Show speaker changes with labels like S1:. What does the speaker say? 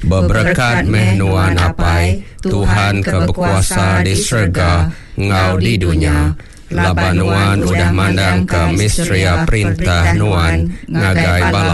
S1: Berberkat meh nuan apai, Tuhan keberkuasa di syurga, ngau di dunia. Laban nuan udah mandang ke mistria perintah nuan, ngagai bala